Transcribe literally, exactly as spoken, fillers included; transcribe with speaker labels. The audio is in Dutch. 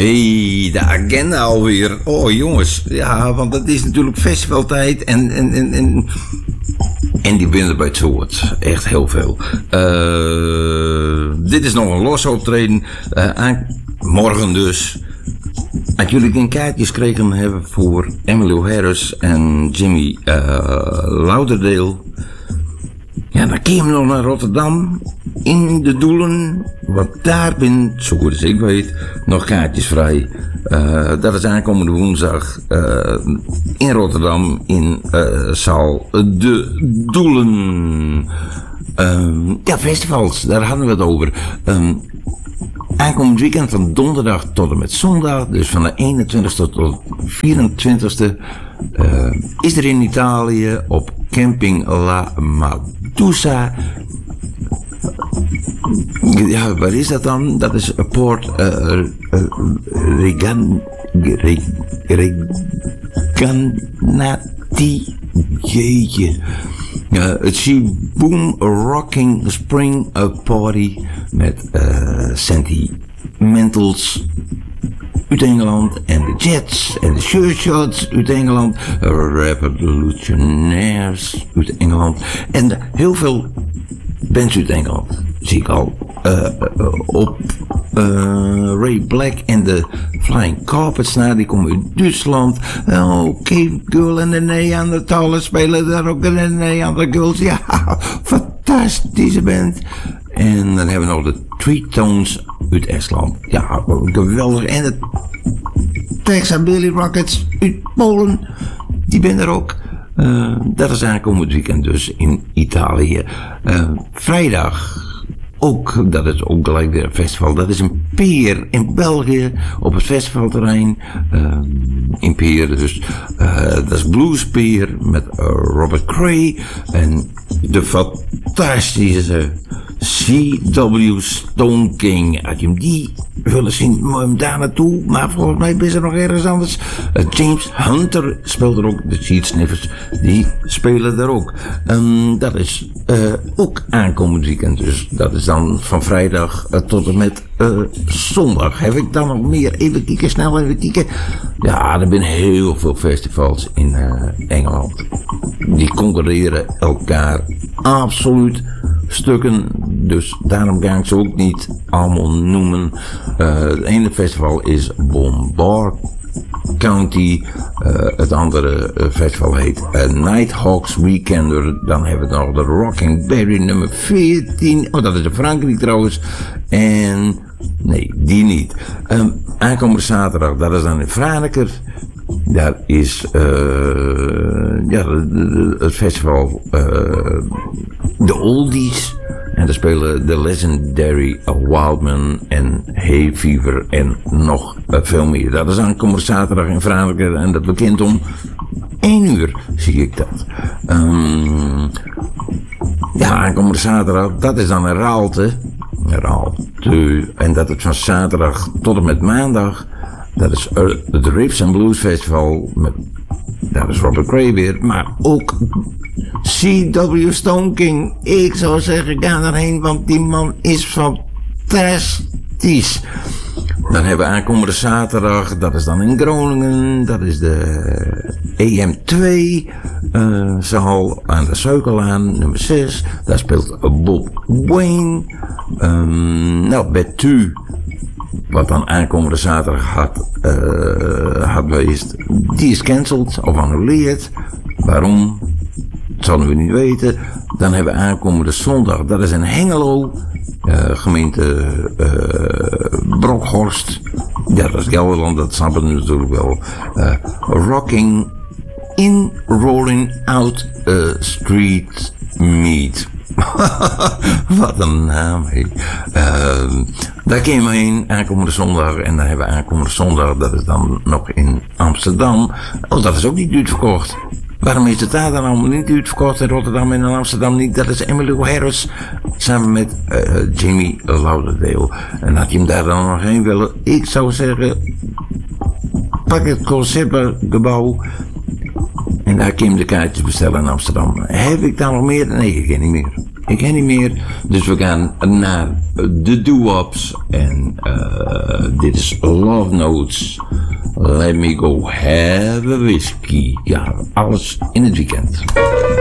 Speaker 1: Hey, de agenda alweer. Oh jongens, ja, want het is natuurlijk festivaltijd en, en, en, en, en die binnen bij het soort. Echt heel veel. Uh, dit is nog een los optreden. Uh, aan, morgen dus. Als jullie geen kaartjes kregen hebben voor Emmylou Harris en Jimmy uh, Lauderdale. Ja, dan kun je nog naar Rotterdam in de Doelen. Want daar ben, zo goed als ik weet, nog kaartjes vrij. Uh, dat is aankomende woensdag uh, in Rotterdam in uh, zaal De Doelen. Uh, ja, festivals, daar hadden we het over. Um, Aankomend weekend van donderdag tot en met zondag, dus van de eenentwintigste tot vierentwintigste, uh, is er in Italië op Camping La Madusa. Ja, waar is dat dan? Dat is Port uh, uh, Regan, Regan, Reganati. Jeetje. Uh, het She-Boom Rocking Spring Party met uh, Sentimentals uit Engeland en de Jets en de Sure Shots uit Engeland, Revolutionaires uit Engeland en de, heel veel bands uit Engeland zie ik al uh, uh, op uh, Ray Black en de Flying Carpets na, die komen uit Duitsland. Oh, Cave Girl en de Neandertalers spelen daar ook, de Neandergirls. Ja, fantastische band. En dan hebben we nog de Three Tones uit Estland. Ja, geweldig. En de Texabilly Rockets uit Polen, die ben er ook. Uh, dat is aankomend weekend dus in Italië. Uh, vrijdag ook, dat is ook gelijk weer een festival. Dat is in Peer in België op het festivalterrein. Uh, in Peer dus. Uh, dat is Blues Peer met uh, Robert Cray en de fantastische C W Stone King. Had je hem die willen zien, moet je hem daar naartoe. Maar volgens mij is er nog ergens anders. Uh, James Hunter speelt er ook. De Seed Sniffers, die spelen er ook. Um, dat is uh, ook aankomend weekend. Dus dat is dan van vrijdag uh, tot en met uh, zondag. Heb ik dan nog meer? Even kijken, snel even kijken. Ja, er zijn heel veel festivals in uh, Engeland. Die concurreren elkaar absoluut stukken. Dus daarom ga ik ze ook niet allemaal noemen. Uh, het ene festival is Bombard County. Uh, het andere uh, festival heet uh, Nighthawks Weekender. Dan hebben we nog de Rocking Berry nummer veertien. Oh, dat is in Frankrijk trouwens. En nee, die niet. Um, aankomende zaterdag, dat is dan in Franeker. Daar is uh, ja, de, de, het festival uh, de Oldies. En daar spelen de Legendary Wildman en Hay Fever en nog uh, veel meer. Dat is aankomende zaterdag in Franeker en dat bekend om één uur zie ik dat. Um, ja, aankomende zaterdag, dat is dan een Raalte. Raalte. En dat is van zaterdag tot en met maandag. Dat is uh, het Riffs and Blues Festival. Met, dat is Robert Cray weer. Maar ook C W Stone King. Ik zou zeggen, ga daarheen, want die man is fantastisch. Dan hebben we aankomende zaterdag, dat is dan in Groningen. Dat is de E M twee uh, zaal aan de Suikelaan, nummer zes. Daar speelt Bob Wayne. Um, nou, Betu, wat dan aankomende zaterdag had, uh, had geweest, die is cancelled of annuleerd. Waarom? Dat zullen we niet weten. Dan hebben we aankomende zondag, dat is in Hengelo, uh, gemeente uh, Brokhorst. Ja, dat is Gelderland, dat snappen we natuurlijk wel. Uh, Rocking in Rolling Out uh, Street Meet. Wat een naam, hé. Uh, daar komen we heen, aankomende zondag. En dan hebben we aankomende zondag, dat is dan nog in Amsterdam. Oh, dat is ook niet uitverkocht. Waarom is het daar dan allemaal niet uitverkocht in Rotterdam en in Amsterdam niet? Dat is Emmylou Harris samen met uh, Jimmy Lauderdale. En had je hem daar dan nog heen willen? Ik zou zeggen, pak het Concertgebouw en daar kun je de kaartjes bestellen in Amsterdam. Heb ik daar nog meer? Nee, ik ken niet meer. Ik ken niet meer. Dus we gaan naar de doo-wops. En uh, dit is Love Notes. Let me go have a whiskey. Ja, alles in het weekend.